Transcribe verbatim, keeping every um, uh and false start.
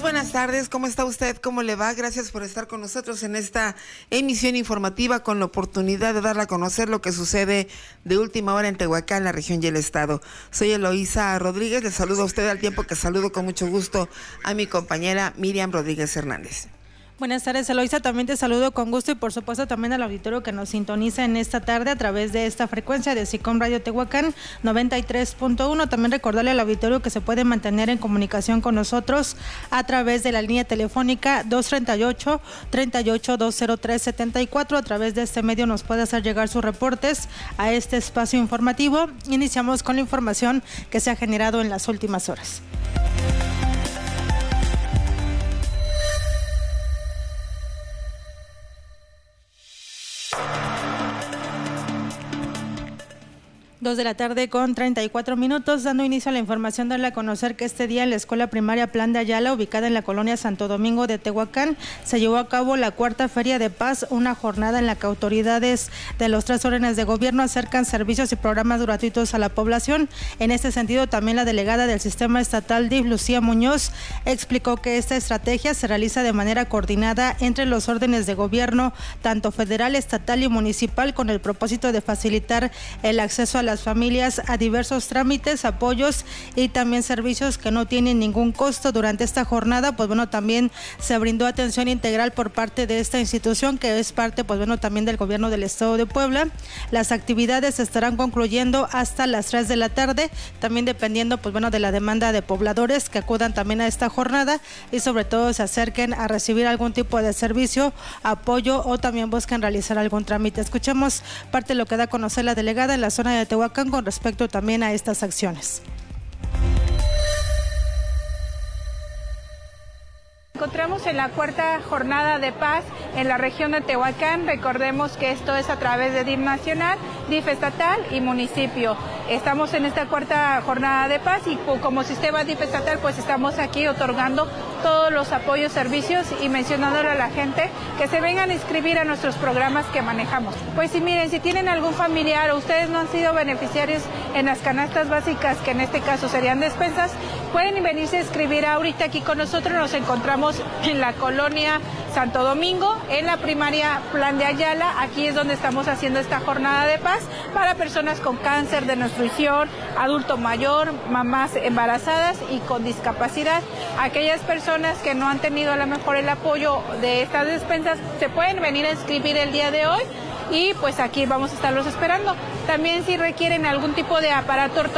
buenas tardes, ¿cómo está usted? ¿Cómo le va? Gracias por estar con nosotros en esta emisión informativa con la oportunidad de dar a conocer lo que sucede de última hora en Tehuacán, la región y el estado. Soy Eloísa Rodríguez, le saludo a usted al tiempo que saludo con mucho gusto a mi compañera Miriam Rodríguez Hernández. Buenas tardes, Eloísa, también te saludo con gusto y por supuesto también al auditorio que nos sintoniza en esta tarde a través de esta frecuencia de SICOM Radio Tehuacán noventa y tres punto uno. También recordarle al auditorio que se puede mantener en comunicación con nosotros a través de la línea telefónica dos treinta y ocho, treinta y ocho, dos cero tres, setenta y cuatro. A través de este medio nos puede hacer llegar sus reportes a este espacio informativo. Iniciamos con la información que se ha generado en las últimas horas. Dos de la tarde con treinta y cuatro minutos, dando inicio a la información, darle a conocer que este día en la Escuela Primaria Plan de Ayala, ubicada en la colonia Santo Domingo de Tehuacán, se llevó a cabo la cuarta Feria de Paz, una jornada en la que autoridades de los tres órdenes de gobierno acercan servicios y programas gratuitos a la población. En este sentido, también la delegada del Sistema Estatal D I F, Lucía Muñoz, explicó que esta estrategia se realiza de manera coordinada entre los órdenes de gobierno, tanto federal, estatal y municipal, con el propósito de facilitar el acceso a la las familias a diversos trámites, apoyos y también servicios que no tienen ningún costo. Durante esta jornada, pues bueno, también se brindó atención integral por parte de esta institución, que es parte, pues bueno, también del gobierno del estado de Puebla. Las actividades estarán concluyendo hasta las tres de la tarde, también dependiendo, pues bueno, de la demanda de pobladores que acudan también a esta jornada y sobre todo se acerquen a recibir algún tipo de servicio, apoyo o también busquen realizar algún trámite. Escuchemos parte de lo que da a conocer la delegada en la zona de Tehuacán con respecto también a estas acciones. Encontramos en la cuarta jornada de paz en la región de Tehuacán. Recordemos que esto es a través de D I F nacional, D I F estatal y municipio. Estamos en esta cuarta jornada de paz y como sistema D I F estatal pues estamos aquí otorgando todos los apoyos, servicios y mencionándole a la gente que se vengan a inscribir a nuestros programas que manejamos. Pues sí, miren, si tienen algún familiar o ustedes no han sido beneficiarios en las canastas básicas, que en este caso serían despensas, pueden venirse a inscribir ahorita aquí con nosotros. Nos encontramos en la colonia Santo Domingo, en la primaria Plan de Ayala. Aquí es donde estamos haciendo esta jornada de paz para personas con cáncer, desnutrición, adulto mayor, mamás embarazadas y con discapacidad. Aquellas personas que no han tenido a lo mejor el apoyo de estas despensas se pueden venir a inscribir el día de hoy y pues aquí vamos a estarlos esperando. También si requieren algún tipo de aparato